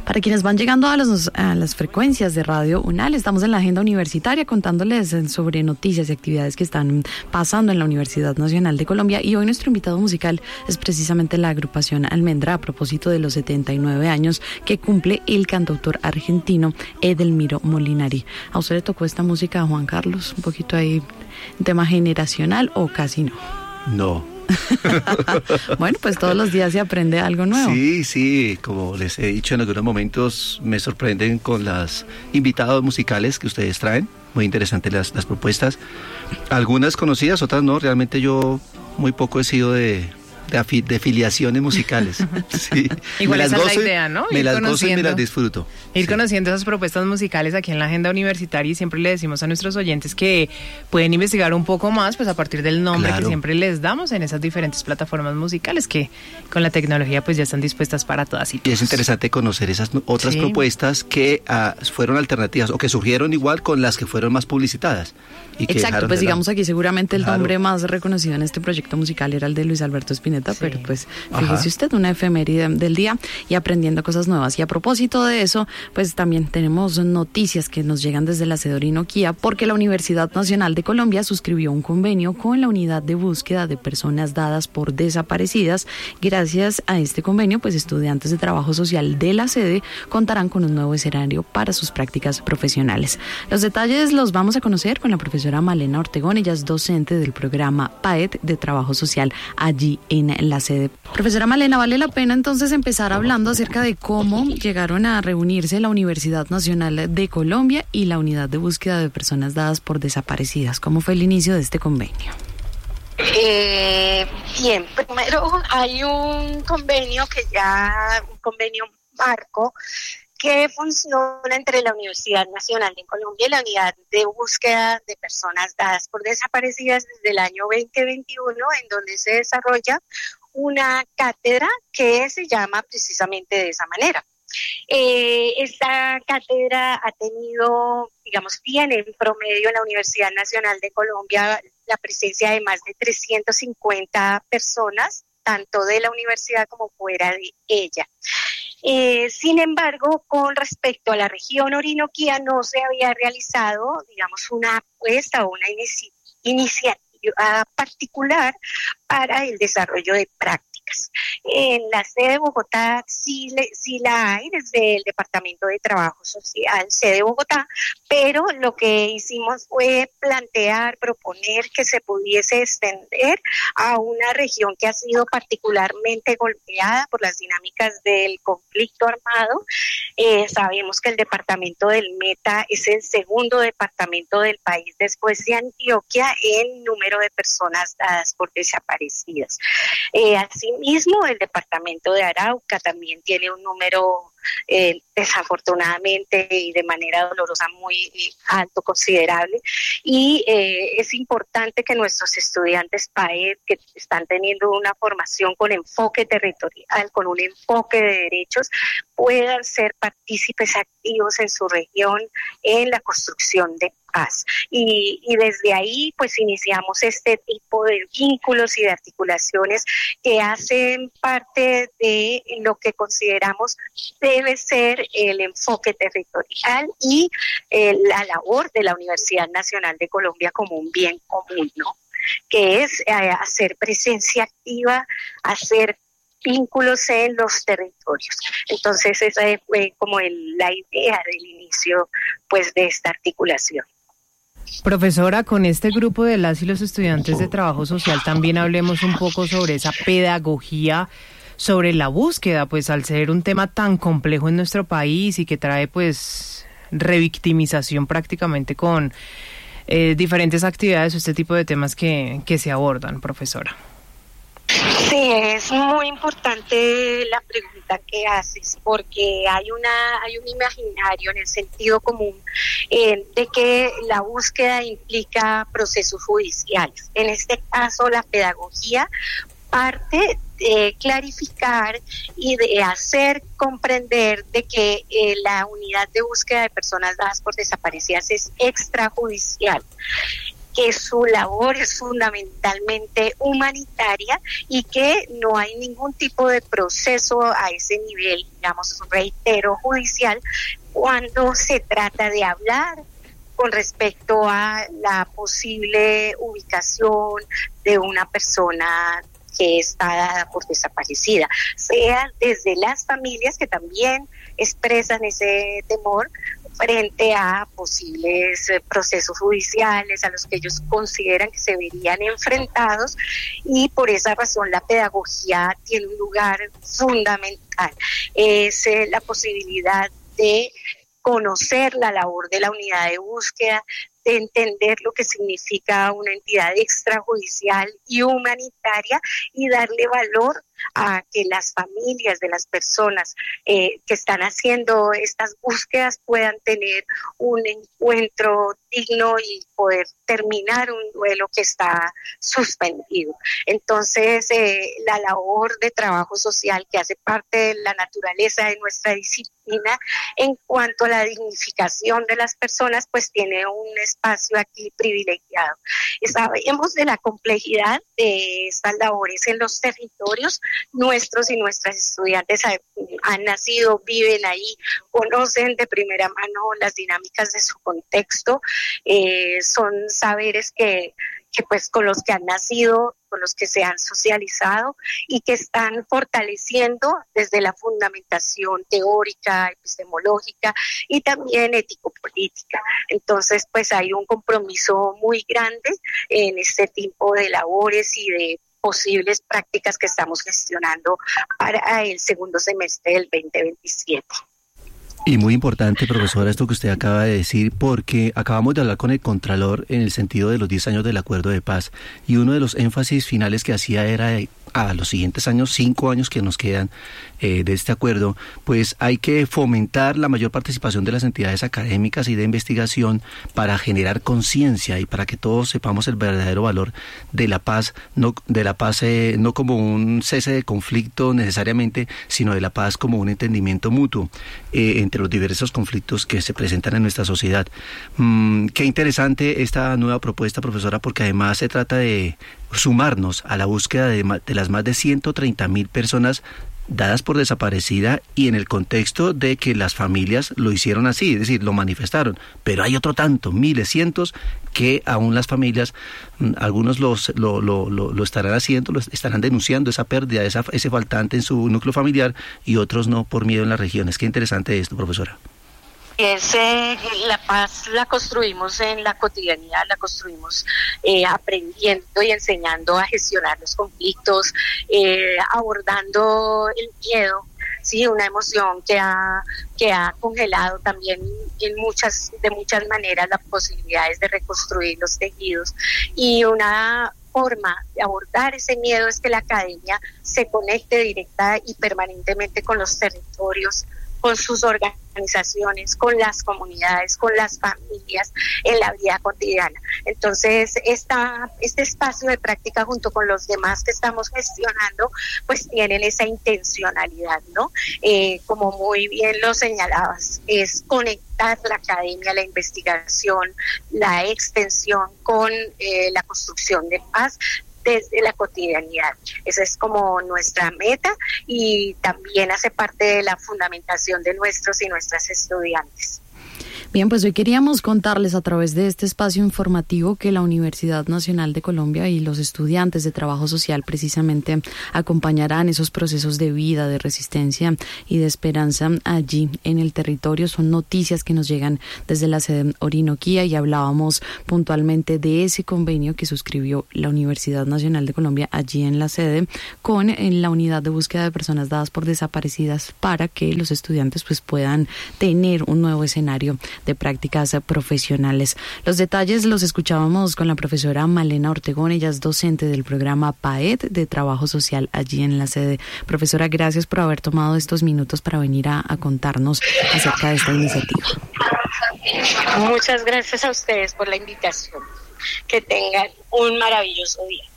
Para quienes van llegando a las frecuencias de Radio UNAL, estamos en la agenda universitaria contándoles sobre noticias y actividades que están pasando en la Universidad Nacional de Colombia, y hoy nuestro invitado musical es precisamente la agrupación Almendra, a propósito de los 79 años que cumple el cantautor argentino Edelmiro Molinari. ¿A usted le tocó esta música, Juan Carlos? Un poquito ahí, tema generacional, o casi no. No. Bueno, pues todos los días se aprende algo nuevo. Sí, como les he dicho en algunos momentos, me sorprenden con los invitados musicales que ustedes traen. Muy interesantes las propuestas. Algunas conocidas, otras no. Realmente yo muy poco he sido de filiaciones musicales. Sí. Igual esa es la idea, ¿no? Me las gozo y me las disfruto. Ir conociendo esas propuestas musicales aquí en la agenda universitaria, y siempre le decimos a nuestros oyentes que pueden investigar un poco más, pues a partir del nombre que siempre les damos en esas diferentes plataformas musicales que con la tecnología pues ya están dispuestas para todas y todos. Y es interesante conocer esas otras propuestas que fueron alternativas o que surgieron igual con las que fueron más publicitadas. Y que exacto, pues digamos aquí seguramente el nombre más reconocido en este proyecto musical era el de Luis Alberto Spinetta, pero pues fíjese usted, una efeméride del día y aprendiendo cosas nuevas. Y a propósito de eso, pues también tenemos noticias que nos llegan desde la sede Orinoquía, porque la Universidad Nacional de Colombia suscribió un convenio con la Unidad de Búsqueda de Personas Dadas por Desaparecidas. Gracias a este convenio, pues estudiantes de trabajo social de la sede contarán con un nuevo escenario para sus prácticas profesionales. Los detalles los vamos a conocer con la profesora Malena Ortegón. Ella es docente del programa PAET de Trabajo Social allí en la sede. Profesora Malena, vale la pena entonces empezar hablando acerca de cómo llegaron a reunirse la Universidad Nacional de Colombia y la Unidad de Búsqueda de Personas Dadas por Desaparecidas. ¿Cómo fue el inicio de este convenio? Bien, primero hay un convenio marco que funciona entre la Universidad Nacional de Colombia y la Unidad de Búsqueda de Personas Dadas por Desaparecidas desde el año 2021, en donde se desarrolla una cátedra que se llama precisamente de esa manera. Esta cátedra ha tenido, tiene en promedio en la Universidad Nacional de Colombia la presencia de más de 350 personas, tanto de la universidad como fuera de ella. Sin embargo, con respecto a la región Orinoquía, no se había realizado, una apuesta o una iniciativa particular para el desarrollo de prácticas. En la sede de Bogotá sí la hay, desde el Departamento de Trabajo Social, sede de Bogotá, pero lo que hicimos fue proponer que se pudiese extender a una región que ha sido particularmente golpeada por las dinámicas del conflicto armado. Sabemos que el departamento del Meta es el segundo departamento del país después de Antioquia en número de personas dadas por desaparecidas. Asimismo, el departamento de Arauca también tiene un número desafortunadamente y de manera dolorosa muy alto, considerable, y es importante que nuestros estudiantes PAED, que están teniendo una formación con enfoque territorial, con un enfoque de derechos, puedan ser partícipes activos en su región en la construcción de paz. Y desde ahí pues iniciamos este tipo de vínculos y de articulaciones que hacen parte de lo que consideramos debe ser el enfoque territorial y la labor de la Universidad Nacional de Colombia como un bien común, ¿no? Que es hacer presencia activa, hacer vínculos en los territorios. Entonces esa fue como la idea del inicio pues de esta articulación. Profesora, con este grupo de las y los estudiantes de trabajo social también hablemos un poco sobre esa pedagogía, sobre la búsqueda, pues al ser un tema tan complejo en nuestro país y que trae pues revictimización prácticamente con diferentes actividades o este tipo de temas que se abordan, profesora. Sí, es muy importante la pregunta que haces, porque hay un imaginario en el sentido común de que la búsqueda implica procesos judiciales. En este caso, la pedagogía parte de clarificar y de hacer comprender de que la unidad de búsqueda de personas dadas por desaparecidas es extrajudicial. que su labor es fundamentalmente humanitaria y que no hay ningún tipo de proceso a ese nivel, digamos, reitero, judicial, cuando se trata de hablar con respecto a la posible ubicación de una persona que está dada por desaparecida, sea desde las familias que también expresan ese temor frente a posibles procesos judiciales a los que ellos consideran que se verían enfrentados, y por esa razón la pedagogía tiene un lugar fundamental. Es la posibilidad de conocer la labor de la unidad de búsqueda, de entender lo que significa una entidad extrajudicial y humanitaria y darle valor a que las familias de las personas que están haciendo estas búsquedas puedan tener un encuentro digno y poder terminar un duelo que está suspendido. Entonces, la labor de trabajo social que hace parte de la naturaleza de nuestra disciplina en cuanto a la dignificación de las personas, pues tiene un espacio aquí privilegiado. Sabemos de la complejidad de estas labores en los territorios. Nuestros y nuestras estudiantes han nacido, viven ahí, conocen de primera mano las dinámicas de su contexto, son saberes que pues con los que han nacido, con los que se han socializado y que están fortaleciendo desde la fundamentación teórica, epistemológica y también ético-política. Entonces, pues hay un compromiso muy grande en este tipo de labores y de posibles prácticas que estamos gestionando para el segundo semestre del 2027. Y muy importante, profesora, esto que usted acaba de decir, porque acabamos de hablar con el Contralor en el sentido de los 10 años del Acuerdo de Paz, y uno de los énfasis finales que hacía era a los siguientes años, 5 años que nos quedan de este acuerdo, pues hay que fomentar la mayor participación de las entidades académicas y de investigación para generar conciencia y para que todos sepamos el verdadero valor de la paz, no como un cese de conflicto necesariamente, sino de la paz como un entendimiento mutuo entre los diversos conflictos que se presentan en nuestra sociedad. Qué interesante esta nueva propuesta, profesora, porque además se trata de sumarnos a la búsqueda de las más de 130,000 personas dadas por desaparecida, y en el contexto de que las familias lo hicieron así, es decir, lo manifestaron, pero hay otro tanto, miles, cientos, que aún las familias, algunos lo estarán haciendo, lo estarán denunciando, esa pérdida, ese faltante en su núcleo familiar, y otros no, por miedo en las regiones. Qué interesante esto, profesora. La paz la construimos en la cotidianidad, la construimos aprendiendo y enseñando a gestionar los conflictos, abordando el miedo, sí, una emoción que ha congelado también de muchas maneras las posibilidades de reconstruir los tejidos. Y una forma de abordar ese miedo es que la academia se conecte directa y permanentemente con los territorios, con sus organizaciones, con las comunidades, con las familias en la vida cotidiana. Entonces, este espacio de práctica junto con los demás que estamos gestionando, pues tienen esa intencionalidad, ¿no? Como muy bien lo señalabas, es conectar la academia, la investigación, la extensión con la construcción de paz desde la cotidianidad. Esa es como nuestra meta y también hace parte de la fundamentación de nuestros y nuestras estudiantes. Bien, pues hoy queríamos contarles a través de este espacio informativo que la Universidad Nacional de Colombia y los estudiantes de trabajo social precisamente acompañarán esos procesos de vida, de resistencia y de esperanza allí en el territorio. Son noticias que nos llegan desde la sede Orinoquía y hablábamos puntualmente de ese convenio que suscribió la Universidad Nacional de Colombia allí en la sede con la unidad de búsqueda de personas dadas por desaparecidas para que los estudiantes pues puedan tener un nuevo escenario de prácticas profesionales. Los detalles los escuchábamos con la profesora Malena Ortegón, ella es docente del programa PAET de Trabajo Social allí en la sede. Profesora, gracias por haber tomado estos minutos para venir a contarnos acerca de esta iniciativa. Muchas gracias a ustedes por la invitación. Que tengan un maravilloso día.